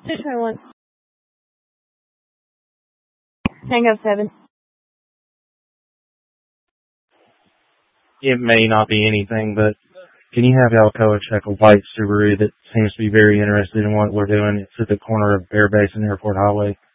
221. Tango 7. It may not be anything, but can you have Alcoa check a white Subaru that seems to be very interested in what we're doing? It's at the corner of Bear Base and Airport Highway.